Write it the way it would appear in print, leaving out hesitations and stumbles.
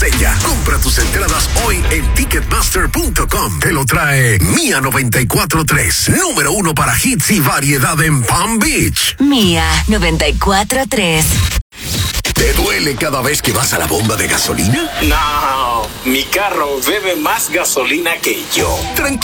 Compra tus entradas hoy en Ticketmaster.com. Te lo trae Mía 94.3, número 1 para hits y variedad en Palm Beach. Mía 94.3. ¿Te duele cada vez que vas a la bomba de gasolina? No, mi carro bebe más gasolina que yo. Tranquilo.